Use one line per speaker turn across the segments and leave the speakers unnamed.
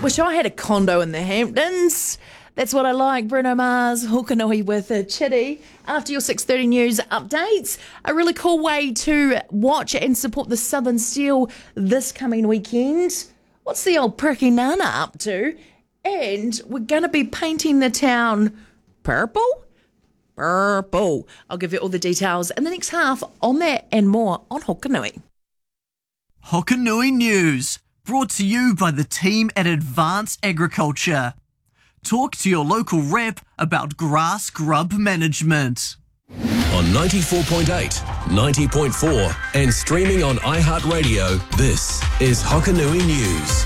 Wish I had a condo in the Hamptons. That's what I like. Bruno Mars, Hokanui with a Chitty. After your 6:30 news updates, a really cool way to watch and support the Southern Steel this coming weekend. What's the old Pricky Nana up to? And we're going to be painting the town purple. I'll give you all the details in the next half on that and more on Hokanui.
Hokanui News, brought to you by the team at Advanced Agriculture. Talk to your local rep about grass grub management.
On 94.8, 90.4 and streaming on iHeartRadio, this is Hokanui News.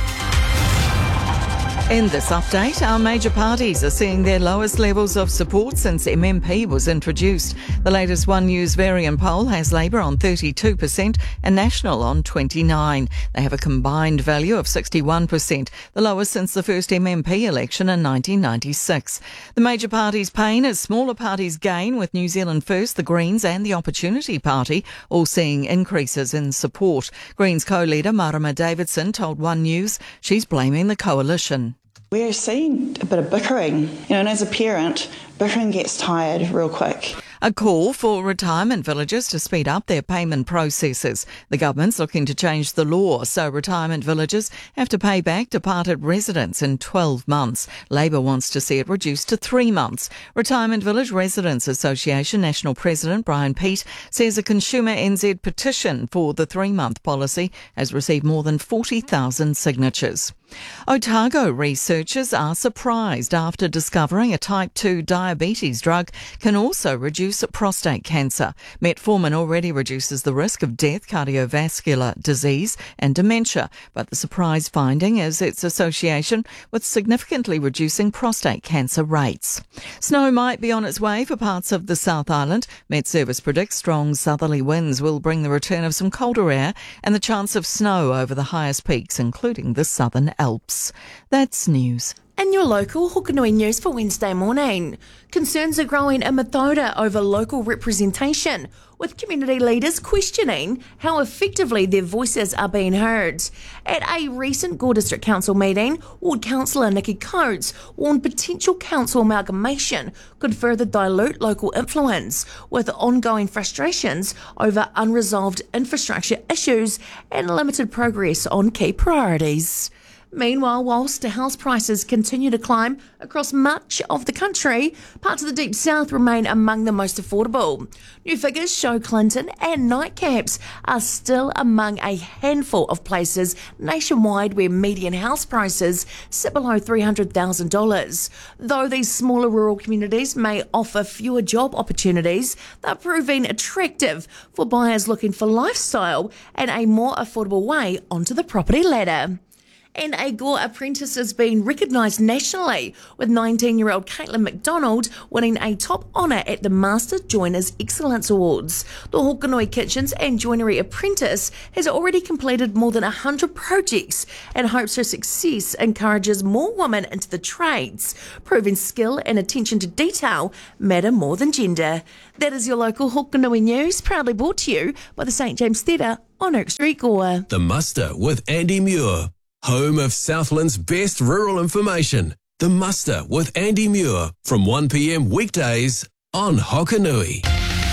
In this update, our major parties are seeing their lowest levels of support since MMP was introduced. The latest One News Varian poll has Labour on 32% and National on 29%. They have a combined value of 61%, the lowest since the first MMP election in 1996. The major parties' pain is smaller parties' gain, with New Zealand First, the Greens and the Opportunity Party all seeing increases in support. Greens co-leader Marama Davidson told One News she's blaming the coalition.
We're seeing a bit of bickering, and as a parent, bickering gets tired real quick.
A call for retirement villages to speed up their payment processes. The government's looking to change the law so retirement villages have to pay back departed residents in 12 months. Labour wants to see it reduced to 3 months. Retirement Village Residents Association National President Brian Peat says a Consumer NZ petition for the 3-month policy has received more than 40,000 signatures. Otago researchers are surprised after discovering a type 2 diabetes drug can also reduce prostate cancer. Metformin already reduces the risk of death, cardiovascular disease and dementia, but the surprise finding is its association with significantly reducing prostate cancer rates. Snow might be on its way for parts of the South Island. Met Service predicts strong southerly winds will bring the return of some colder air and the chance of snow over the highest peaks, including the Southern Alps. That's news.
And your local Hokanui News for Wednesday morning. Concerns are growing in Mataura over local representation, with community leaders questioning how effectively their voices are being heard. At a recent Gore District Council meeting, Ward Councillor Nikki Coates warned potential council amalgamation could further dilute local influence, with ongoing frustrations over unresolved infrastructure issues and limited progress on key priorities. Meanwhile, whilst house prices continue to climb across much of the country, parts of the Deep South remain among the most affordable. New figures show Clinton and Nightcaps are still among a handful of places nationwide where median house prices sit below $300,000. Though these smaller rural communities may offer fewer job opportunities, they're proving attractive for buyers looking for lifestyle and a more affordable way onto the property ladder. And a Gore apprentice is being recognised nationally, with 19-year-old Caitlin McDonald winning a top honour at the Master Joiners Excellence Awards. The Hokanui Kitchens and Joinery Apprentice has already completed more than 100 projects and hopes her success encourages more women into the trades, proving skill and attention to detail matter more than gender. That is your local Hokanui News, proudly brought to you by the St James Theatre on Oak Street, Gore.
The Muster with Andy Muir, home of Southland's best rural information. The Muster with Andy Muir from 1 p.m. weekdays on Hokanui.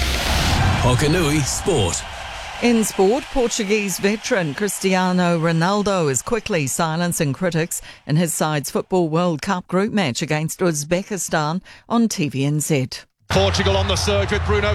Hokanui Sport.
In sport, Portuguese veteran Cristiano Ronaldo is quickly silencing critics in his side's Football World Cup group match against Uzbekistan on TVNZ.
Portugal on the surge with Bruno